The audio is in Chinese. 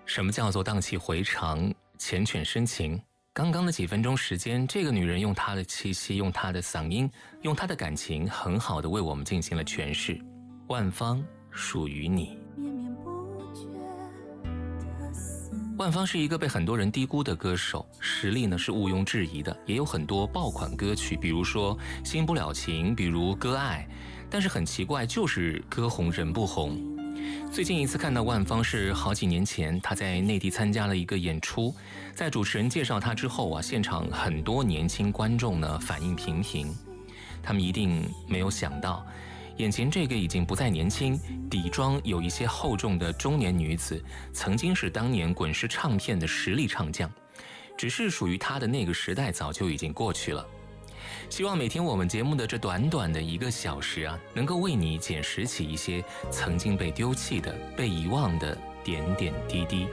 什么叫做荡气回肠、缱绻深情？刚刚的几分钟时间，这个女人用她的气息，用她的嗓音，用她的感情，很好的为我们进行了诠释。万芳属于你。万芳是一个被很多人低估的歌手，实力呢是毋庸置疑的，也有很多爆款歌曲，比如说《新不了情》，比如《割爱》，但是很奇怪，就是歌红人不红。最近一次看到万芳是好几年前，她在内地参加了一个演出，在主持人介绍她之后啊，现场很多年轻观众呢反应平平，他们一定没有想到，眼前这个已经不再年轻，底妆有一些厚重的中年女子，曾经是当年滚石唱片的实力唱将，只是属于她的那个时代早就已经过去了。希望每天我们节目的这短短的1个小时啊，能够为你捡拾起一些曾经被丢弃的、被遗忘的点点滴滴。